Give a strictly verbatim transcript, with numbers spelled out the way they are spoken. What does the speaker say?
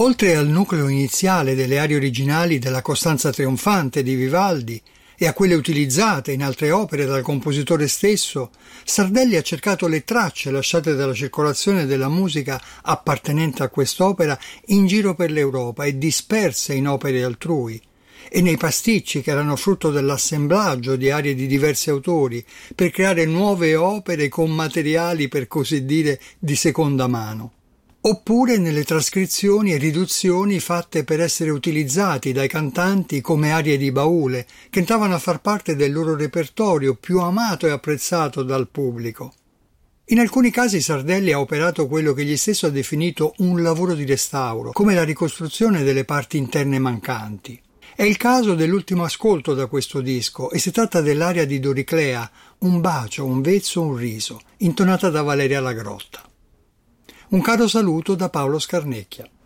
Oltre al nucleo iniziale delle arie originali della Costanza trionfante di Vivaldi e a quelle utilizzate in altre opere dal compositore stesso, Sardelli ha cercato le tracce lasciate dalla circolazione della musica appartenente a quest'opera in giro per l'Europa e disperse in opere altrui, e nei pasticci che erano frutto dell'assemblaggio di arie di diversi autori per creare nuove opere con materiali, per così dire, di seconda mano. Oppure nelle trascrizioni e riduzioni fatte per essere utilizzati dai cantanti come arie di baule, che entravano a far parte del loro repertorio più amato e apprezzato dal pubblico. In alcuni casi Sardelli ha operato quello che egli stesso ha definito un lavoro di restauro, come la ricostruzione delle parti interne mancanti. È il caso dell'ultimo ascolto da questo disco e si tratta dell'aria di Doriclea, Un bacio, un vezzo, un riso, intonata da Valeria La Grotta. Un caro saluto da Paolo Scarnecchia.